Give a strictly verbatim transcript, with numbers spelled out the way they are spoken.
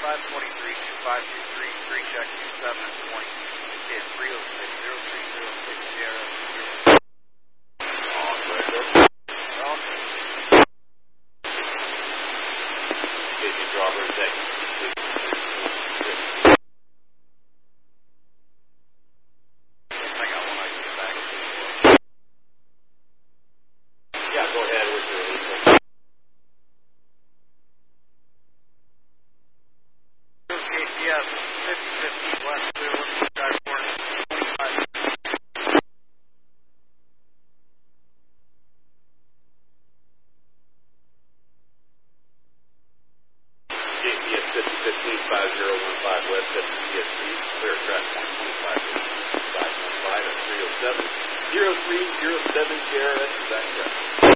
five twenty-three, two five two three, three check two seven twenty, and three oh six, zero three zero six, Sierra. All right, go. Well, Station Robert, Texas. I got one I can get back. Yeah, go ahead with your release. K C S fifty fifty West Clearwood, Skyport, twenty-five. J P S fifty fifteen, five zero one five West, S C S three, clear track one twenty-five, five one five at three oh seven, zero three zero seven, Sierra, that's correct.